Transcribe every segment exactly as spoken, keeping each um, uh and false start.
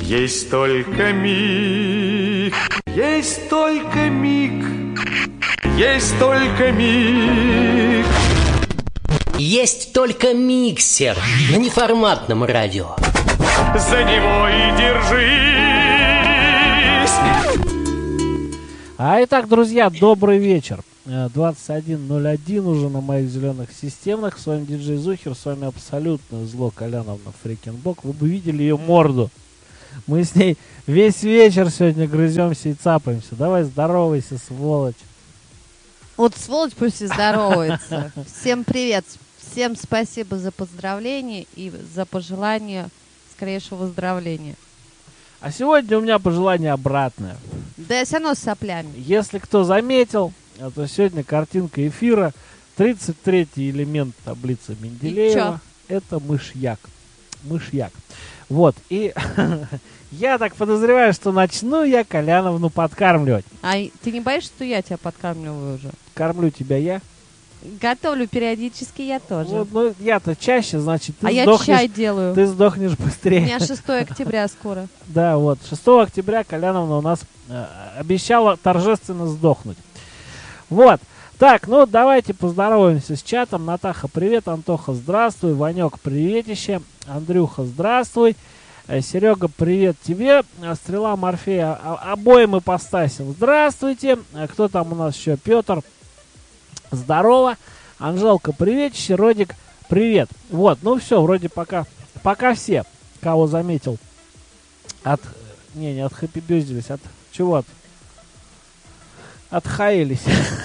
Есть только миг, есть только миг, есть только миг. Есть только миксер на неформатном радио. За него и держись. А итак, друзья, добрый вечер. двадцать один ноль один уже на моих зеленых системах. С вами диджей Зухер, с вами абсолютно зло Коляновна Фрикенбок. Вы бы видели ее морду. Мы с ней весь вечер сегодня грыземся и цапаемся. Давай здоровайся, сволочь. Вот сволочь пусть и здоровается. Всем привет. Всем спасибо за поздравления и за пожелание скорейшего выздоровления. А сегодня у меня пожелание обратное. Да, все равно с соплями. Если кто заметил, то сегодня картинка эфира. тридцать третий элемент таблицы Менделеева. Это мышьяк. Мышьяк. Вот. И я так подозреваю, что начну я Коляновну подкармливать. А ты не боишься, что я тебя подкармливаю уже? Кормлю тебя я. Готовлю периодически я тоже. Вот, ну, я-то чаще, значит, ты а сдохнешь. я чай делаю. Ты сдохнешь быстрее. У меня шестое октября скоро. Да, вот. шестого октября Коляновна у нас э, обещала торжественно сдохнуть. Вот. Так, ну давайте поздороваемся с чатом. Натаха, привет. Антоха, здравствуй. Ванек, приветище. Андрюха, здравствуй. Э, Серега, привет тебе. Э, Стрела Морфея, а, обоим ипостасям. Здравствуйте. Э, кто там у нас еще? Петр. Здорово. Анжелка, приветище. Родик, привет. Вот, ну все, вроде пока, пока все, кого заметил. От, не, не отхэппибюздились, от чего? От, отхаялись.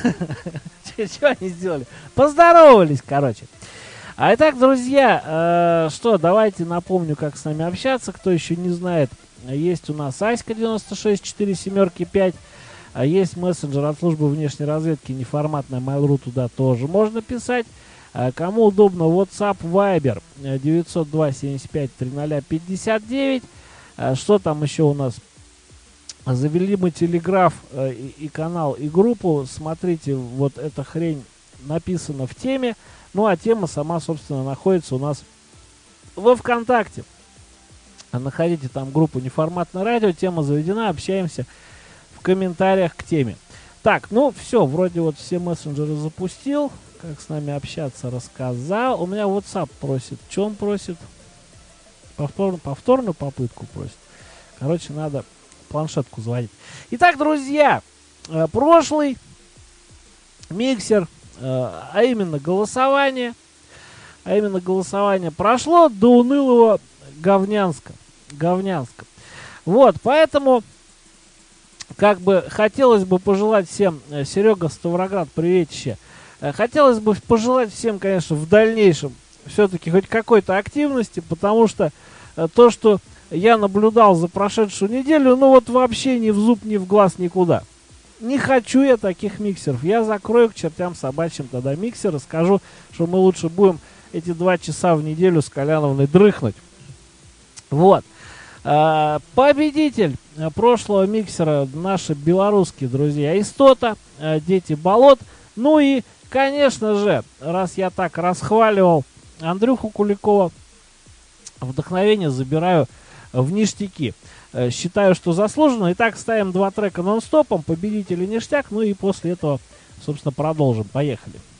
Что они сделали? Поздоровались, короче. А итак, друзья, что, давайте напомню, как с нами общаться. Кто еще не знает, есть у нас Аська девяносто шесть четыре семерки пять. А есть мессенджер от службы внешней разведки, неформатная Mail.ru, туда тоже можно писать. А кому удобно, WhatsApp, Viber девятьсот два семьдесят пять тридцать пятьдесят девять. А что там еще у нас? Завели мы телеграф э, и, и канал, и группу. Смотрите, вот эта хрень написана в теме. Ну, а тема сама, собственно, находится у нас во ВКонтакте. Находите там группу «Неформатное радио», тема заведена, общаемся в комментариях к теме. Так, ну все, вроде вот все мессенджеры запустил. Как с нами общаться, рассказал. У меня WhatsApp просит. Что он просит? Повторно, повторную попытку просит. Короче, надо планшетку звонить. Итак, друзья, э, прошлый миксер, э, а именно голосование, а именно голосование прошло до унылого говнянска. Говнянска. Вот, поэтому как бы хотелось бы пожелать всем, э, Серега, Ставроград, приветище. Э, хотелось бы пожелать всем, конечно, в дальнейшем все-таки хоть какой-то активности, потому что э, то, что я наблюдал за прошедшую неделю, ну вот вообще ни в зуб, ни в глаз, никуда. Не хочу я таких миксеров. Я закрою к чертям собачьим тогда миксеры, скажу, что мы лучше будем эти два часа в неделю с Коляновной дрыхнуть. Вот. А, победитель прошлого миксера, наши белорусские друзья Истота, Дети болот. Ну и, конечно же, раз я так расхваливал Андрюху Куликова, вдохновение забираю в ништяки. Считаю, что заслуженно. Итак, ставим два трека нон-стопом, победитель и ништяк. Ну и после этого, собственно, продолжим. Поехали.